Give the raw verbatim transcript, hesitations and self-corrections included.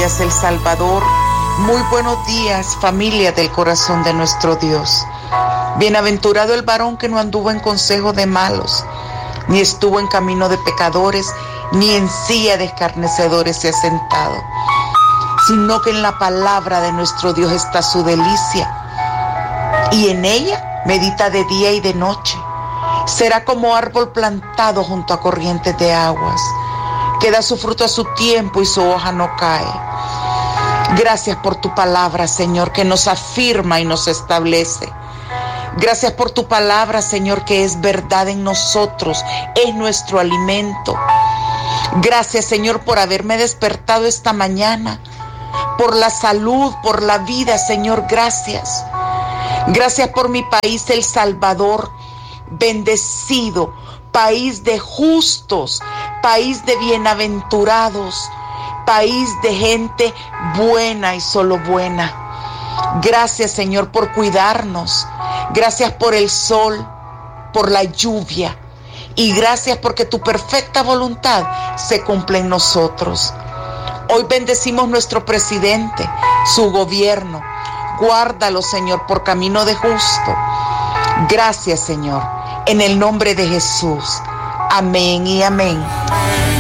días, El Salvador. Muy buenos días, familia del corazón de nuestro Dios. Bienaventurado el varón que no anduvo en consejo de malos, ni estuvo en camino de pecadores, ni en silla de escarnecedores se ha sentado, sino que en la palabra de nuestro Dios está su delicia, y en ella medita de día y de noche. Será como árbol plantado junto a corrientes de aguas, que da su fruto a su tiempo y su hoja no cae. Gracias por tu palabra, Señor, que nos afirma y nos establece. Gracias por tu palabra, Señor, que es verdad en nosotros, es nuestro alimento. Gracias, Señor, por haberme despertado esta mañana, por la salud, por la vida, Señor, gracias. Gracias por mi país, El Salvador, bendecido, país de justos, país de bienaventurados, país de gente buena y solo buena. Gracias, Señor, por cuidarnos. Gracias por el sol, por la lluvia. Y gracias porque tu perfecta voluntad se cumple en nosotros. Hoy bendecimos nuestro presidente, su gobierno. Guárdalo, Señor, por camino de justo. Gracias, Señor, en el nombre de Jesús. Amén y amén.